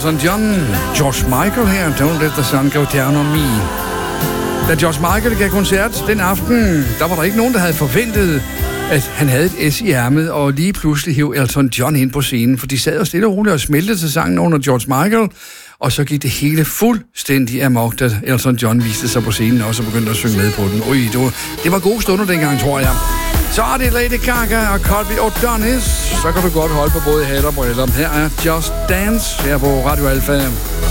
Elton John. George Michael her. Don't let the sun go down on me. Da George Michael gav koncert den aften, der var der ikke nogen, der havde forventet, at han havde et S i ærmet, og lige pludselig hæv Elton John ind på scenen, for de sad og stille og roligt og smeltede til sangen under George Michael, og så gik det hele fuldstændig amok, da Elton John viste sig på scenen også og begyndte at synge med på den. Det var gode stunder dengang, tror jeg. Så er det Lady Gaga og Colby O'Donis. Så kan du godt holde på både hat og briller. Her er Just Dance her på Radio Alpha.